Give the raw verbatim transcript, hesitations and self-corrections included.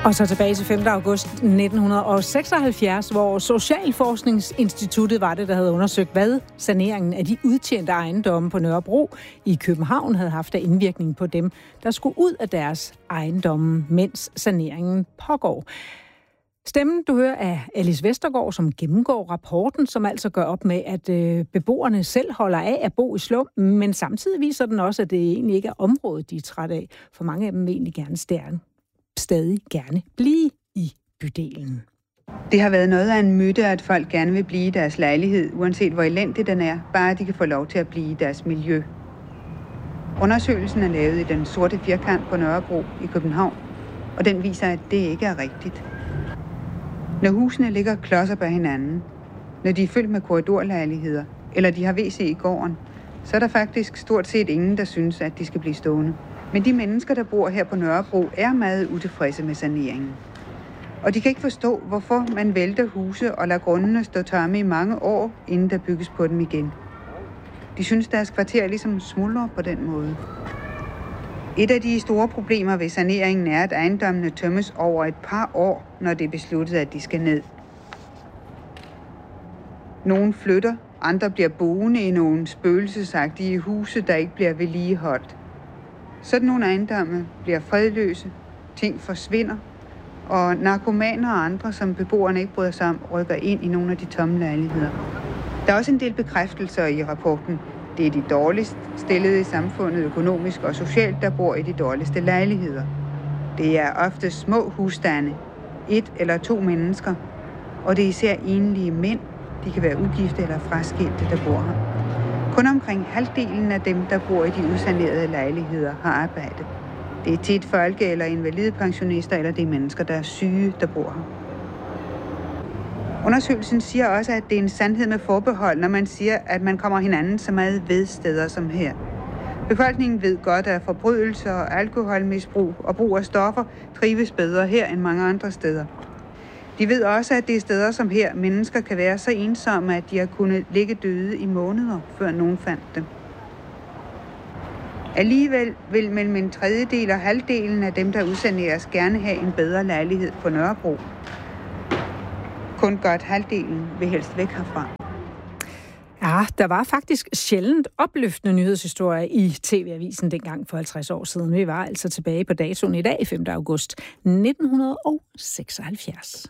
Og så tilbage til femte august nitten seksoghalvfjerds, hvor Socialforskningsinstituttet var det, der havde undersøgt, hvad saneringen af de udtjente ejendomme på Nørrebro i København havde haft af indvirkning på dem, der skulle ud af deres ejendomme, mens saneringen pågår. Stemmen, du hører, er Alice Vestergaard, som gennemgår rapporten, som altså gør op med, at øh, beboerne selv holder af at bo i slum, men samtidig viser den også, at det egentlig ikke er området, de er træt af, for mange af dem vil egentlig gerne stærke. stadig gerne blive i bydelen. Det har været noget af en myte, at folk gerne vil blive i deres lejlighed, uanset hvor elendig den er, bare de kan få lov til at blive i deres miljø. Undersøgelsen er lavet i den sorte firkant på Nørrebro i København, og den viser, at det ikke er rigtigt. Når husene ligger klodser bag hinanden, når de er fyldt med korridorlejligheder, eller de har W C i gården, så er der faktisk stort set ingen, der synes, at de skal blive stående. Men de mennesker, der bor her på Nørrebro, er meget utilfredse med saneringen. Og de kan ikke forstå, hvorfor man vælter huse og lader grundene stå tomme i mange år, inden der bygges på dem igen. De synes, deres kvarter ligesom smuldrer på den måde. Et af de store problemer ved saneringen er, at ejendommene tømmes over et par år, når det er besluttet, at de skal ned. Nogle flytter, andre bliver boende i nogle spøgelsesagtige huse, der ikke bliver vedligeholdt. Sådan nogle ejendomme bliver fredløse, ting forsvinder, og narkomaner og andre, som beboerne ikke bryder sig om, rykker ind i nogle af de tomme lejligheder. Der er også en del bekræftelser i rapporten. Det er de dårligst stillede i samfundet, økonomisk og socialt, der bor i de dårligste lejligheder. Det er ofte små husstande, et eller to mennesker, og det er især enlige mænd, de kan være ugifte eller fraskilte, der bor her. Kun omkring halvdelen af dem, der bor i de usanerede lejligheder, har arbejde. Det er tit folke- eller invalidepensionister, eller det er mennesker, der er syge, der bor her. Undersøgelsen siger også, at det er en sandhed med forbehold, når man siger, at man kommer hinanden så meget ved steder som her. Befolkningen ved godt, at forbrydelser, alkoholmisbrug og brug af stoffer trives bedre her end mange andre steder. De ved også, at det er steder som her, mennesker kan være så ensomme, at de har kunnet ligge døde i måneder, før nogen fandt dem. Alligevel vil mellem en tredjedel og halvdelen af dem, der udsaneres, gerne have en bedre lejlighed på Nørrebro. Kun godt halvdelen vil helst væk herfra. Ja, der var faktisk sjældent opløftende nyhedshistorier i T V-avisen dengang for halvtreds år siden. Vi var altså tilbage på datoen i dag, femte august nitten seksoghalvfjerds.